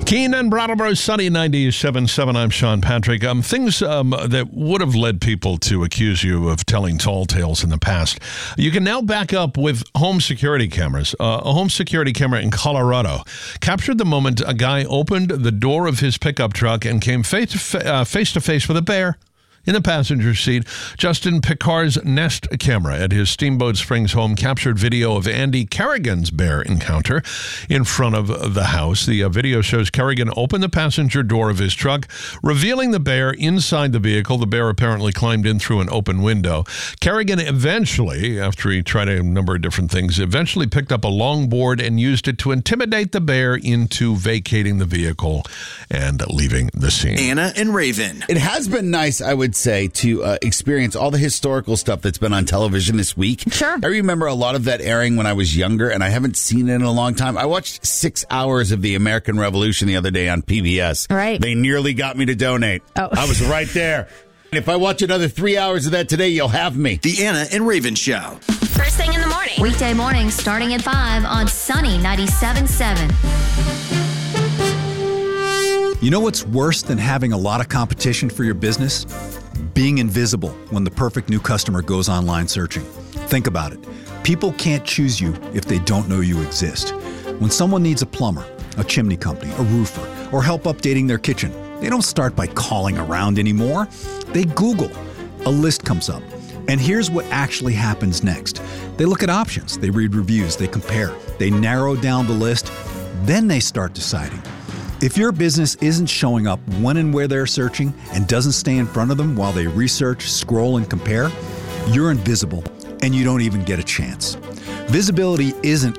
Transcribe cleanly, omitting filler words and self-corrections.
Keenan Brattleboro, sunny 97.7. I'm Sean Patrick. Things that would have led people to accuse you of telling tall tales in the past. You can now back up with home security cameras. A home security camera in Colorado captured the moment a guy opened the door of his pickup truck and came face to face with a bear in the passenger seat. Justin Picard's Nest camera at his Steamboat Springs home captured video of Andy Kerrigan's bear encounter in front of the house. The video shows Kerrigan open the passenger door of his truck, revealing the bear inside the vehicle. The bear apparently climbed in through an open window. Kerrigan eventually, after he tried a number of different things, eventually picked up a longboard and used it to intimidate the bear into vacating the vehicle and leaving the scene. Anna and Raven. It has been nice, I would say, to experience all the historical stuff that's been on television this week. Sure. I remember a lot of that airing when I was younger, and I haven't seen it in a long time. I watched 6 hours of the American Revolution the other day on PBS. Right. They nearly got me to donate. Oh. I was right there. If I watch another 3 hours of that today, you'll have me. The Anna and Raven Show. First thing in the morning. Weekday mornings starting at 5 on Sunny 97.7. You know what's worse than having a lot of competition for your business? Being invisible when the perfect new customer goes online searching. Think about it. People can't choose you if they don't know you exist. When someone needs a plumber, a chimney company, a roofer, or help updating their kitchen, they don't start by calling around anymore. They Google. A list comes up. And here's what actually happens next. They look at options, they read reviews, they compare, they narrow down the list, then they start deciding. If your business isn't showing up when and where they're searching and doesn't stay in front of them while they research, scroll, and compare, you're invisible and you don't even get a chance. Visibility isn't